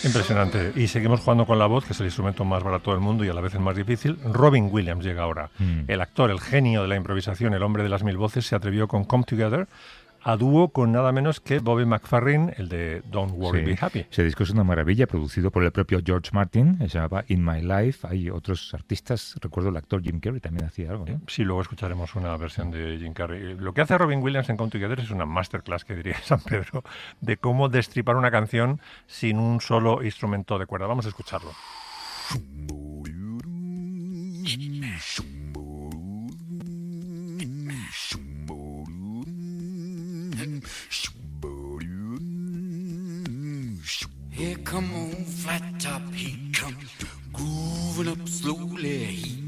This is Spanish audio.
Impresionante. Y seguimos jugando con la voz, que es el instrumento más barato del mundo y a la vez el más difícil. Robin Williams llega ahora. El actor, el genio de la improvisación, el hombre de las mil voces, se atrevió con Come Together a dúo con nada menos que Bobby McFerrin, el de Don't Worry, Sí, Be Happy. ese disco es una maravilla, producido por el propio George Martin, se llamaba In My Life. Hay otros artistas, recuerdo el actor Jim Carrey también hacía algo, ¿no? Sí, luego escucharemos una versión de Jim Carrey. Lo que hace Robin Williams en Come Together es una masterclass, que diría San Pedro, de cómo destripar una canción sin un solo instrumento de cuerda. Vamos a escucharlo.